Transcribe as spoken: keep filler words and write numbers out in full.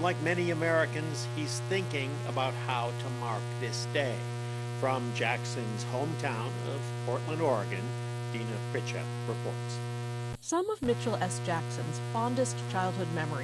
like many Americans, he's thinking about how to mark this day. From Jackson's hometown of Portland, Oregon, Dina Pritchett reports. Some of Mitchell S. Jackson's fondest childhood memories